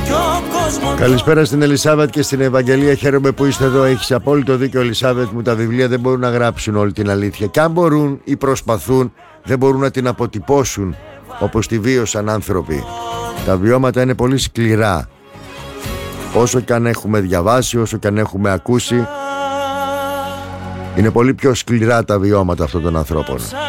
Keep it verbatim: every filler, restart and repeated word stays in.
Καλησπέρα στην Ελισάβετ και στην Ευαγγελία. Χαίρομαι που είστε εδώ. Έχεις απόλυτο δίκιο, Ελισάβετ μου. Τα βιβλία δεν μπορούν να γράψουν όλη την αλήθεια. Και αν μπορούν ή προσπαθούν, δεν μπορούν να την αποτυπώσουν όπως τη βίωσαν άνθρωποι. Τα βιώματα είναι πολύ σκληρά. Όσο και αν έχουμε διαβάσει, όσο και αν έχουμε ακούσει, είναι πολύ πιο σκληρά τα βιώματα αυτών των ανθρώπων.